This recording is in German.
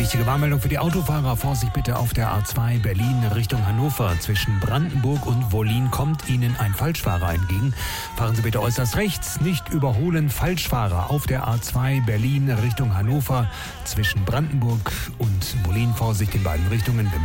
wichtige Warnmeldung für die Autofahrer. Vorsicht bitte auf der A2 Berlin Richtung Hannover. Zwischen Brandenburg und Wollin kommt Ihnen ein Falschfahrer entgegen. Fahren Sie bitte äußerst rechts, nicht überholen. Falschfahrer auf der A2 Berlin Richtung Hannover. Zwischen Brandenburg und Wollin, Vorsicht in beiden Richtungen.